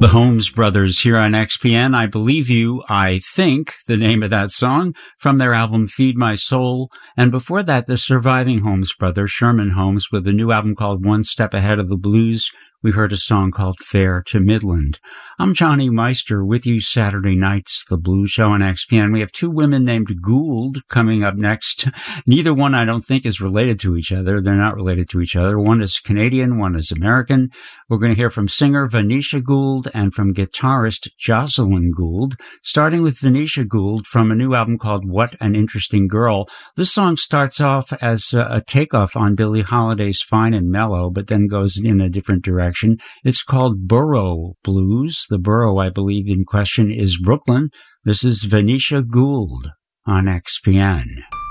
The Holmes Brothers here on XPN. I Believe You, I Think, the name of that song, from their album Feed My Soul. And before that, the surviving Holmes brother, Sherman Holmes, with a new album called One Step Ahead of the Blues. We heard a song called Fair to Midland. I'm Johnny Meister with you Saturday nights, the Blues Show on XPN. We have two women named Gould coming up next. Neither one I don't think is related to each other. They're not related to each other. One is Canadian, one is American. We're going to hear from singer Venetia Gould and from guitarist Jocelyn Gould, starting with Venetia Gould from a new album called What an Interesting Girl. This song starts off as a takeoff on Billie Holiday's Fine and Mellow, but then goes in a different direction. It's called Borough Blues. The borough, I believe, in question is Brooklyn. This is Venetia Gould on XPN.